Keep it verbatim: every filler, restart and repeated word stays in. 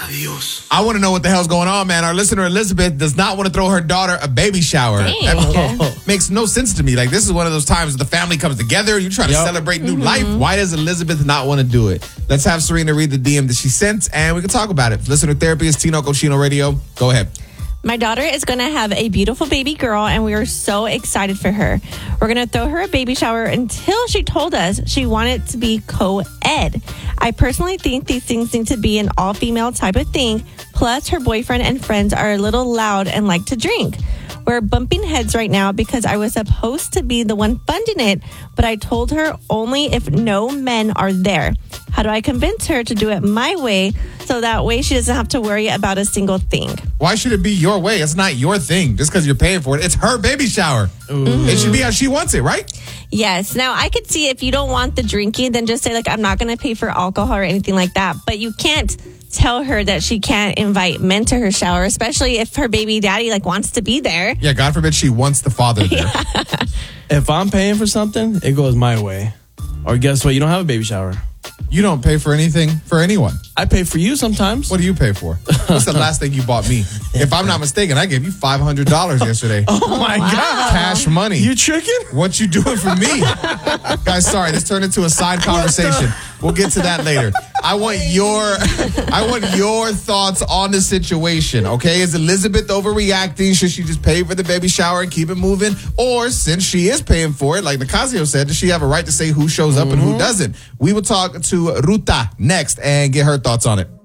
Adios. I want to know what the hell's going on, man. Our listener Elizabeth does not want to throw her daughter a baby shower. That makes no sense to me. Like, this is one of those times the family comes together. You try to Yep. celebrate new Mm-hmm. life. Why does Elizabeth not want to do it? Let's have Serena read the D M that she sent, and we can talk about it. Listener therapy is Tino Cochino Radio. Go ahead. My daughter is going to have a beautiful baby girl, and we are so excited for her. We're going to throw her a baby shower until she told us she wanted to be co-ed. I personally think these things need to be an all-female type of thing. Plus, her boyfriend and friends are a little loud and like to drink. We're bumping heads right now because I was supposed to be the one funding it, but I told her only if no men are there. How do I convince her to do it my way so that way she doesn't have to worry about a single thing? Why should it be your way? It's not your thing just because you're paying for it. It's her baby shower. Mm-hmm. It should be how she wants it, right? Yes. Now, I could see if you don't want the drinking, then just say, like, I'm not going to pay for alcohol or anything like that. But you can't tell her that she can't invite men to her shower, especially if her baby daddy, like, wants to be there. Yeah, God forbid she wants the father there. Yeah. If I'm paying for something, it goes my way. Or guess what? You don't have a baby shower. You don't pay for anything for anyone. I pay for you sometimes. What do you pay for? What's the last thing you bought me? If I'm not mistaken, I gave you five hundred dollars yesterday. Oh, my Wow. God. Cash money. You tricking? What you doing for me? Guys, sorry, this turned into a side conversation. We'll get to that later. I want your I want your thoughts on the situation, okay? Is Elizabeth overreacting? Should she just pay for the baby shower and keep it moving? Or since she is paying for it, like Nicasio said, does she have a right to say who shows up mm-hmm. and who doesn't? We will talk to Ruta next and get her thoughts on it.